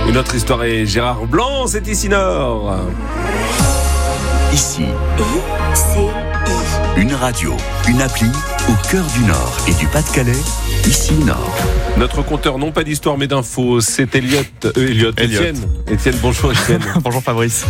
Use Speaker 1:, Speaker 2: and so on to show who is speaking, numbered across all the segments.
Speaker 1: Une autre histoire est Gérard Blanc, c'est ici Nord.
Speaker 2: Ici, une radio, une appli au cœur du Nord et du Pas-de-Calais, ici Nord.
Speaker 1: Notre compteur, non pas d'histoire mais d'infos, c'est Étienne. Étienne, bonjour Étienne.
Speaker 3: Bonjour Fabrice.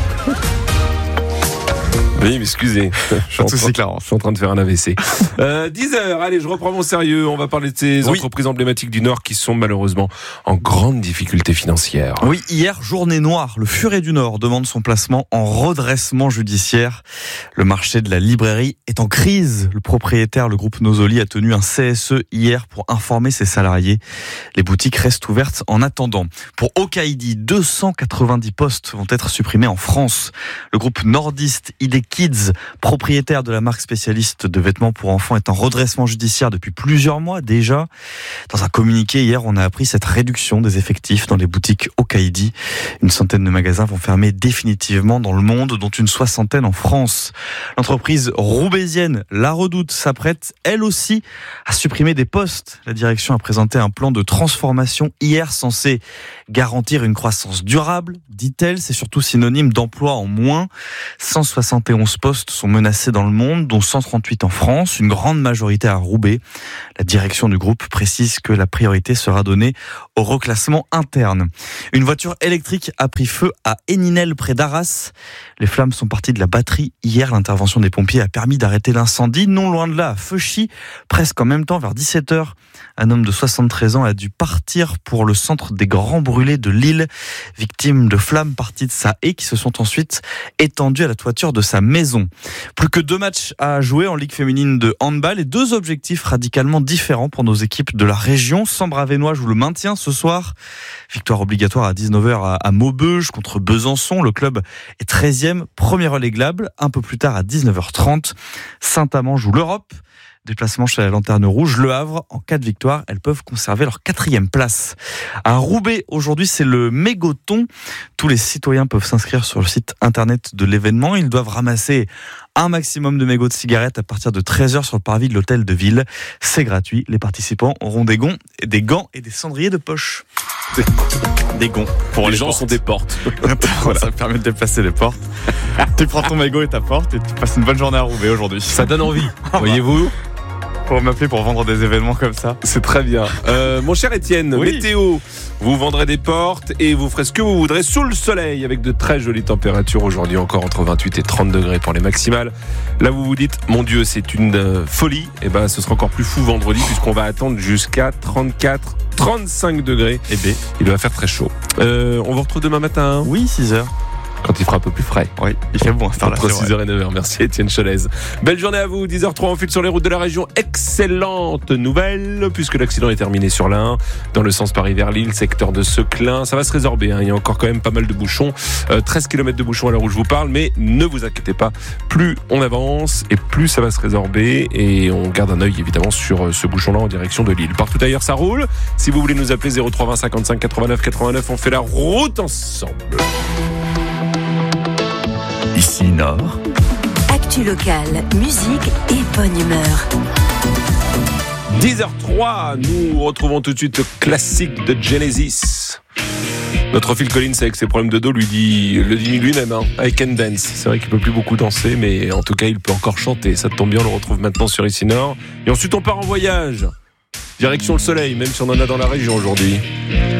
Speaker 1: Oui, m'excusez. Je suis en train de faire un AVC. 10h, allez, je reprends mon sérieux. On va parler de ces entreprises emblématiques du Nord qui sont malheureusement en grande difficulté financière.
Speaker 3: Oui, hier, journée noire. Le Furet du Nord demande son placement en redressement judiciaire. Le marché de la librairie est en crise. Le propriétaire, le groupe Nosoli, a tenu un CSE hier pour informer ses salariés. Les boutiques restent ouvertes en attendant. Pour Okaïdi, 290 postes vont être supprimés en France. Le groupe nordiste ID Kids, propriétaire de la marque spécialiste de vêtements pour enfants, est en redressement judiciaire depuis plusieurs mois déjà. Dans un communiqué hier, on a appris cette réduction des effectifs dans les boutiques Okaïdi. Une centaine de magasins vont fermer définitivement dans le monde, dont une soixantaine en France. L'entreprise roubaisienne La Redoute s'apprête, elle aussi, à supprimer des postes. La direction a présenté un plan de transformation hier censé garantir une croissance durable, dit-elle. C'est surtout synonyme d'emploi en moins. 171 postes sont menacés dans le monde, dont 138 en France, une grande majorité à Roubaix. La direction du groupe précise que la priorité sera donnée au reclassement interne. Une voiture électrique a pris feu à Héninel près d'Arras. Les flammes sont parties de la batterie. Hier, l'intervention des pompiers a permis d'arrêter l'incendie. Non loin de là, à Feuchy, presque en même temps, vers 17h, un homme de 73 ans a dû partir pour le centre des Grands Brûlés de Lille, victime de flammes parties de sa haie qui se sont ensuite étendues à la toiture de sa maison. Plus que 2 matchs à jouer en Ligue féminine de handball et 2 objectifs radicalement différents pour nos équipes de la région. Sambre-Avesnois joue le maintien ce soir. Victoire obligatoire à 19h à Maubeuge contre Besançon. Le club est 13e, premier relégable. Un peu plus tard à 19h30, Saint-Amand joue l'Europe. Déplacement chez la Lanterne Rouge. Le Havre, en cas de victoire, elles peuvent conserver leur 4e place. À Roubaix, aujourd'hui, c'est le mégoton. Tous les citoyens peuvent s'inscrire sur le site internet de l'événement. Ils doivent ramasser un maximum de mégots de cigarettes à partir de 13h sur le parvis de l'hôtel de ville. C'est gratuit. Les participants auront des gants et des cendriers de poche. Des gonds.
Speaker 1: Pour les gens sont des portes.
Speaker 3: Voilà, ça permet de déplacer les portes. Tu prends ton mégot et ta porte et tu passes une bonne journée à Roubaix aujourd'hui.
Speaker 1: Ça donne envie, voyez-vous.
Speaker 3: Pour m'appeler pour vendre des événements comme ça.
Speaker 1: C'est très bien. Mon cher Étienne, météo, vous vendrez des portes et vous ferez ce que vous voudrez sous le soleil avec de très jolies températures aujourd'hui, encore entre 28 et 30 degrés pour les maximales. Là vous vous dites, mon Dieu, c'est une folie. Et ben ce sera encore plus fou vendredi puisqu'on va attendre jusqu'à 34, 35 degrés. Et il va faire très chaud. On vous retrouve demain matin.
Speaker 3: Oui, 6h.
Speaker 1: Quand il fera un peu plus frais.
Speaker 3: Oui, il fait bon.
Speaker 1: Entre 6h et 9h. Merci Étienne Cholez. Belle journée à vous. 10h03, on file sur les routes de la région. Excellente nouvelle, puisque l'accident est terminé sur la 1, dans le sens Paris vers Lille, secteur de Seclin. Ça va se résorber, hein. Il y a encore quand même pas mal de bouchons. 13 km de bouchons à l'heure où je vous parle, mais ne vous inquiétez pas. Plus on avance et plus ça va se résorber. Et on garde un œil évidemment sur ce bouchon-là en direction de Lille. Partout ailleurs, ça roule. Si vous voulez nous appeler 03 20 55 89 89, on fait la route ensemble.
Speaker 2: Ici Nord.
Speaker 4: Actu locale, musique et bonne humeur.
Speaker 1: 10h03, nous retrouvons tout de suite le classique de Genesis. Notre Phil Collins, avec ses problèmes de dos, le dit lui-même, hein, I can dance. C'est vrai qu'il peut plus beaucoup danser, mais en tout cas, il peut encore chanter. Ça tombe bien, on le retrouve maintenant sur Ici Nord. Et ensuite, on part en voyage. Direction le soleil, même si on en a dans la région aujourd'hui.